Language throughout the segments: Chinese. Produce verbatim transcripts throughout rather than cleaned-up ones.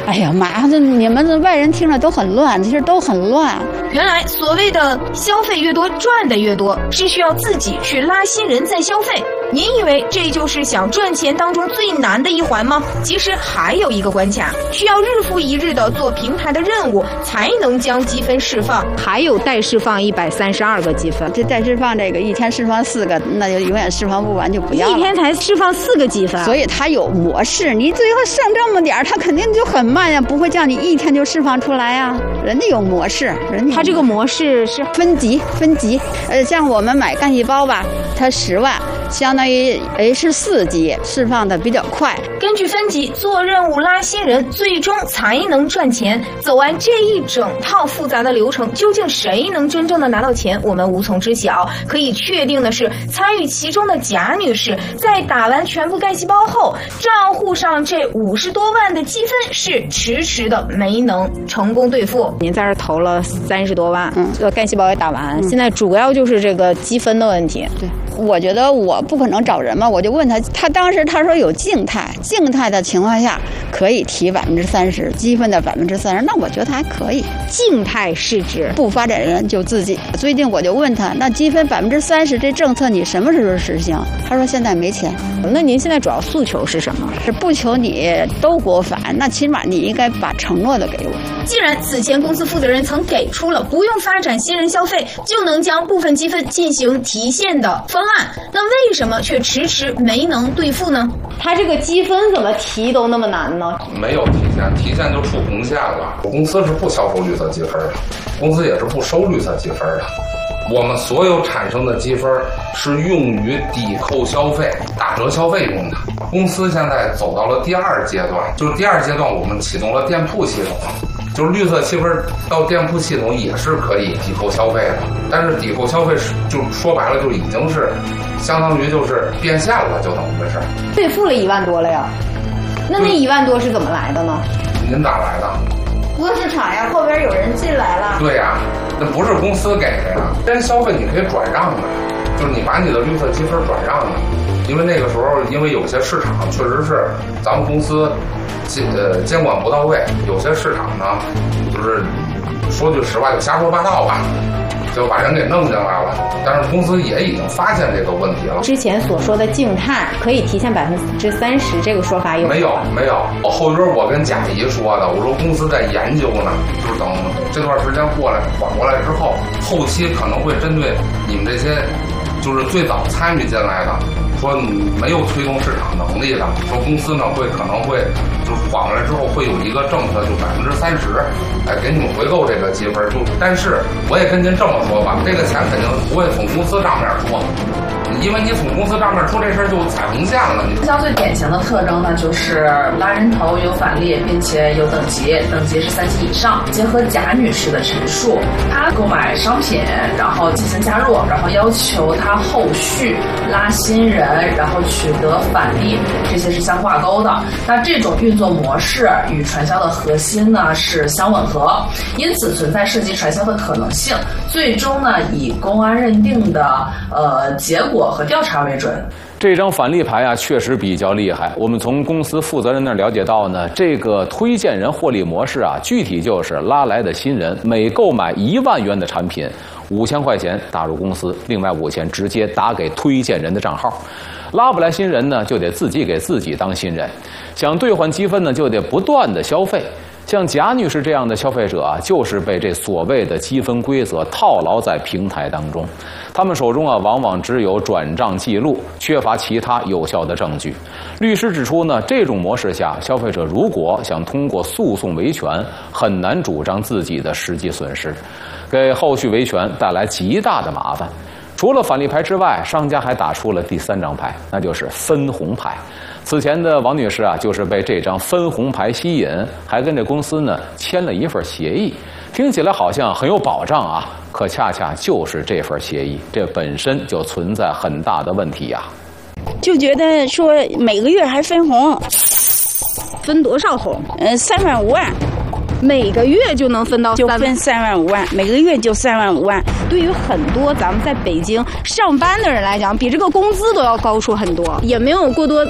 哎呀妈，这你们这外人听了都很乱，其实都很乱。 原来所谓的消费越多赚的越多，是需要自己去拉新人再消费。您以为这就是想赚钱当中最难的一环吗？其实还有一个关卡，需要日复一日的做平台的任务，才能将积分释放。 还有待释放一百三十二个积分， 这待释放这个一天释放四个，那就永远释放不完，就不要了。 一天才释放四个积分， 所以它有模式，你最后剩这么点儿，它肯定就很慢呀，不会叫你一天就释放出来呀。人家有模式，人家它这个模式是分级分级。呃，像我们买干细胞吧，它十万。相当于 H 四 级释放的比较快， 根据分级做任务拉新人，最终才能赚钱。走完这一整套复杂的流程，究竟谁能真正的拿到钱，我们无从知晓。可以确定的是，参与其中的贾女士在打完全部干细胞后，账户上这五十多万的积分是迟迟的没能成功兑付。 您在这投了三十多万，嗯，干细胞也打完，嗯、现在主要就是这个积分的问题。 对，我觉得我。不可能找人嘛，我就问他，他当时他说有静态，静态的情况下可以提百分之三十积分的百分之三十，那我觉得还可以。 静态是指不发展人就自己。最近我就问他，那积分百分之三十这政策你什么时候实行？他说现在没钱。 那您现在主要诉求是什么？ 是不求你都给我返，那起码你应该把承诺的给我。 既然此前公司负责人曾给出了不用发展新人消费就能将部分积分进行提现的方案，那为什么却迟迟没能兑付呢？ 他这个积分怎么提都那么难呢？ 没有提现，提现就触红线了。公司是不销售绿色积分的，公司也是不收绿色积分的。我们所有产生的积分是用于抵扣消费、打折消费用的。公司现在走到了第二阶段，就是第二阶段我们启动了店铺系统。就是绿色积分到店铺系统也是可以抵扣消费的，但是抵扣消费是就说白了就已经是相当于就是变现了，就等于是兑付了一万多了呀。那那一万多是怎么来的呢？ 您咋来的？ 不是市场呀，后边有人进来了。 对呀，那不是公司给的呀，真消费你可以转让的，就是你把你的绿色积分转让的，因为那个时候因为有些市场确实是咱们公司。呃，监管不到位，有些市场呢，就是说句实话，就瞎说八道吧，就把人给弄进来了。但是公司也已经发现这个问题了。 之前所说的静态可以提现百分之三十，这个说法有没有？没有。我后边我跟贾姨说的，我说公司在研究呢，就是等这段时间过来缓过来之后，后期可能会针对你们这些，就是最早参与进来的。说你没有推动市场能力的，说公司呢会可能会就是缓过来之后会有一个政策，就百分之三十，哎，给你们回购这个积分。就但是我也跟您这么说吧，这个钱肯定不会从公司账面出，因为你从公司账面出这事儿就踩红线了。 直销最典型的特征呢，就是拉人头有返利，并且有等级，等级是三级以上。结合贾女士的陈述，她购买商品，然后进行加入，然后要求她后续拉新人。然后取得返利，这些是相挂钩的。那这种运作模式与传销的核心呢是相吻合，因此存在涉及传销的可能性。最终呢，以公安认定的呃结果和调查为准。 这张返利牌啊，确实比较厉害。我们从公司负责人那儿了解到呢，这个推荐人获利模式啊，具体就是拉来的新人每购买一万元的产品，五千块钱打入公司，另外五千直接打给推荐人的账号。拉不来新人呢，就得自己给自己当新人。想兑换积分呢，就得不断的消费。像贾女士这样的消费者啊，就是被这所谓的积分规则套牢在平台当中。他们手中啊，往往只有转账记录，缺乏其他有效的证据。律师指出呢，这种模式下，消费者如果想通过诉讼维权，很难主张自己的实际损失，给后续维权带来极大的麻烦。除了返利牌之外，商家还打出了第三张牌，那就是分红牌。此前的王女士啊，就是被这张分红牌吸引，还跟这公司呢签了一份协议，听起来好像很有保障啊，可恰恰就是这份协议，这本身就存在很大的问题呀、啊。 就觉得说每个月还分红， 分多少红？ 呃，三万五万。 每个月就能分到就分三万五万，每个月就三万五万。 对于很多咱们在北京上班的人来讲，比这个工资都要高出很多，也没有过多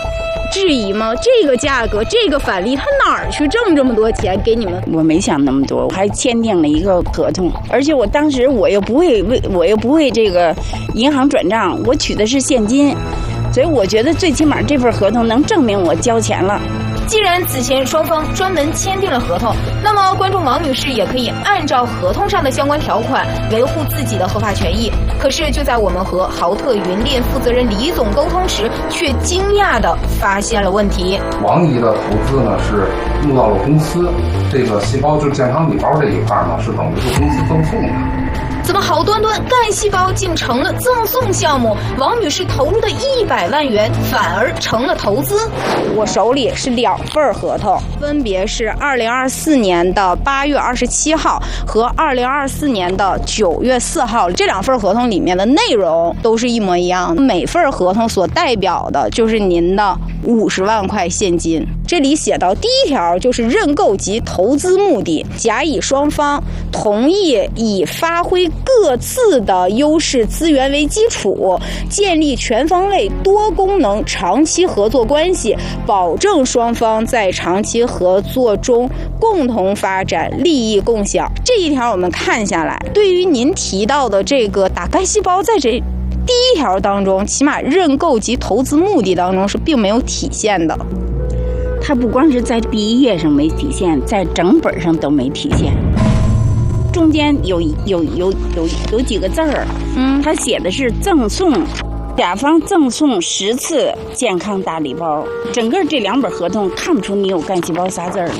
质疑吗？这个价格，这个返利，他哪儿去挣这么多钱给你们？ 我没想那么多，我还签订了一个合同，而且我当时我又不会为我又不会这个银行转账，我取的是现金，所以我觉得最起码这份合同能证明我交钱了。 既然此前双方专门签订了合同，那么观众王女士也可以按照合同上的相关条款维护自己的合法权益。可是就在我们和豪特云链负责人李总沟通时，却惊讶地发现了问题。 王姨的投资呢是入到了公司，这个细胞就健康礼包这一块呢是等于是公司赠送的。 怎么好端端干细胞竟成了赠送项目？王女士投入的一百万元反而成了投资。 我手里是两份合同，分别是二零二四年的八月二十七号和二零二四年的九月四号。这两份合同里面的内容都是一模一样的，每份合同所代表的就是您的五十万块现金。这里写到第一条就是认购及投资目的，甲乙双方同意以发挥各自的优势资源为基础，建立全方位多功能长期合作关系，保证双方在长期合作中共同发展，利益共享。这一条我们看下来，对于您提到的这个打干细胞，在这第一条当中，起码认购及投资目的当中是并没有体现的。 它不光是在第一页上没体现，在整本上都没体现。中间有有有有有几个字儿，嗯，他写的是赠送，甲方赠送十次健康大礼包。整个这两本合同看不出你有干细胞仨字儿。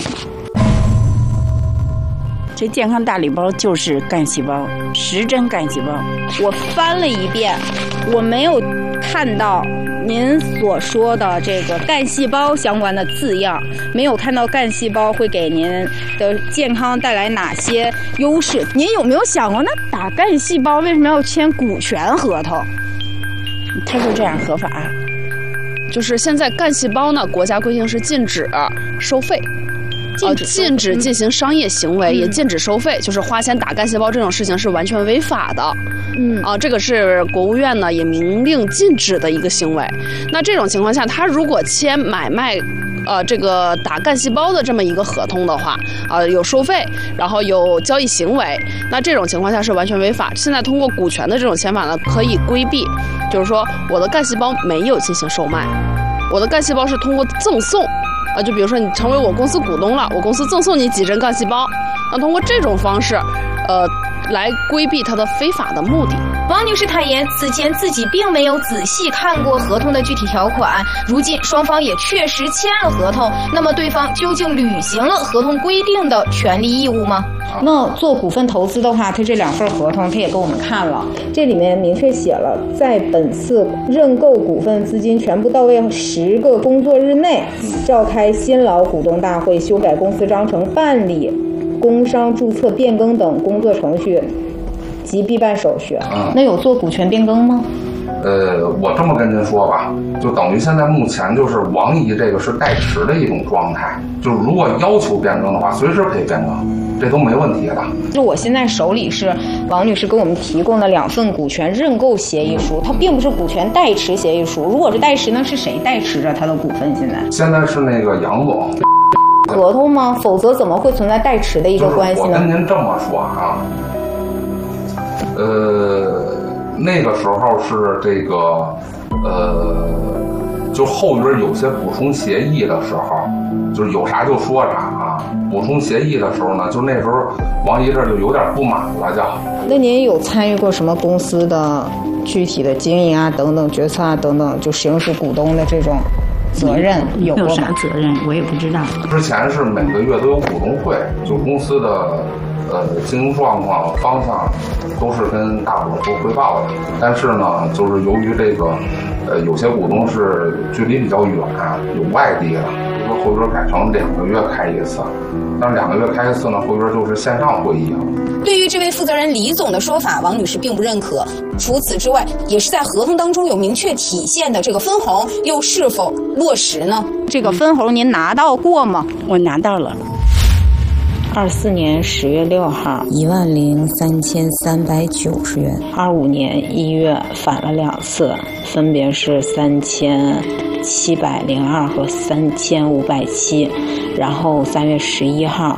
这健康大礼包就是干细胞，十针干细胞。 我翻了一遍，我没有看到您所说的这个干细胞相关的字样，没有看到干细胞会给您的健康带来哪些优势。您有没有想过，那打干细胞为什么要签股权合同？ 他说这样合法。 就是现在干细胞呢，国家规定是禁止收费。呃，禁止进行商业行为，嗯、也禁止收费，就是花钱打干细胞这种事情是完全违法的。嗯，啊、呃，这个是国务院呢也明令禁止的一个行为。那这种情况下，他如果签买卖，呃，这个打干细胞的这么一个合同的话，啊、呃，有收费，然后有交易行为，那这种情况下是完全违法。现在通过股权的这种签法呢，可以规避，就是说我的干细胞没有进行售卖，我的干细胞是通过赠送。啊，就比如说你成为我公司股东了，我公司赠送你几针干细胞，那通过这种方式，呃，来规避它的非法的目的。 王女士坦言，此前自己并没有仔细看过合同的具体条款，如今双方也确实签了合同，那么对方究竟履行了合同规定的权利义务吗？ 那做股份投资的话，他这两份合同他也给我们看了，这里面明确写了，在本次认购股份资金全部到位十个工作日内，召开新老股东大会，修改公司章程，办理工商注册变更等工作程序及必办手续。嗯、那有做股权变更吗？ 呃，我这么跟您说吧，就等于现在目前就是王姨这个是代持的一种状态，就是如果要求变更的话，随时可以变更，这都没问题的。 就我现在手里是王女士给我们提供的两份股权认购协议书，它并不是股权代持协议书。如果是代持，那是谁代持着他的股份？现在现在是那个杨总合同吗？否则怎么会存在代持的一个关系呢？ 我跟您这么说啊，呃。那个时候是这个，呃，就后边有些补充协议的时候，就是有啥就说啥啊。补充协议的时候呢，就那时候王姨这就有点不满了，就。 那您有参与过什么公司的具体的经营啊、等等决策啊、等等，就行使股东的这种责任有过吗？ 有啥责任我也不知道。 之前是每个月都有股东会，就公司的。呃，经营状况方向都是跟大股东做汇报的，但是呢，就是由于这个，呃，有些股东是距离比较远，有外地的，比如说后边改成两个月开一次，但是两个月开一次呢，后边就是线上会议了。 对于这位负责人李总的说法，王女士并不认可。除此之外，也是在合同当中有明确体现的这个分红，又是否落实呢？ 这个分红您拿到过吗？ 我拿到了。 二四年十月六号一万零三千三百九十元， 二五年一月返了两次，分别是三千七百零二和三千五百七，然后三月十一号